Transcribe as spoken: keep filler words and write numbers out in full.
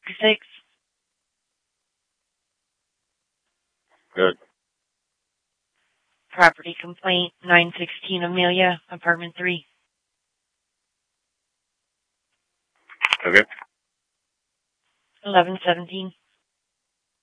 Six. Good. Property complaint, nine sixteen Amelia, apartment three. Okay. Eleven seventeen.